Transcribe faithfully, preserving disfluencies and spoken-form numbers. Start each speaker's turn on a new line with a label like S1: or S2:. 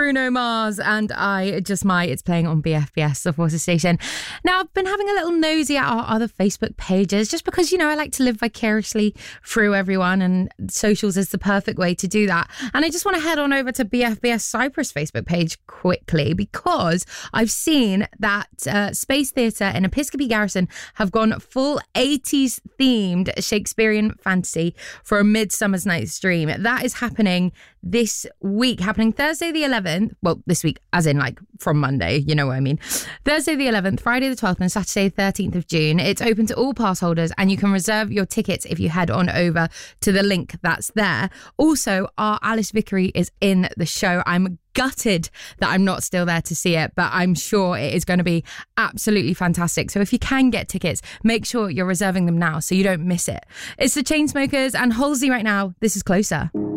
S1: Bruno Mars and I Just Might. It's playing on B F B S, the Forces station. Now, I've been having a little nosy at our other Facebook pages just because, you know, I like to live vicariously through everyone, and socials is the perfect way to do that. And I just want to head on over to B F B S Cyprus Facebook page quickly because I've seen that uh, Space Theatre in Episcopi Garrison have gone full eighties themed Shakespearean fantasy for a Midsummer's Night's Dream. That is happening this week, happening Thursday the eleventh. Well, this week, as in like from Monday, you know what I mean. Thursday the eleventh, Friday the twelfth, and Saturday the thirteenth of June. It's open to all pass holders, and you can reserve your tickets if you head on over to the link that's there. Also, our Alice Vickery is in the show. I'm gutted that I'm not still there to see it, but I'm sure it is going to be absolutely fantastic. So if you can get tickets, make sure you're reserving them now so you don't miss it. It's the Chainsmokers and Halsey right now. This is Closer.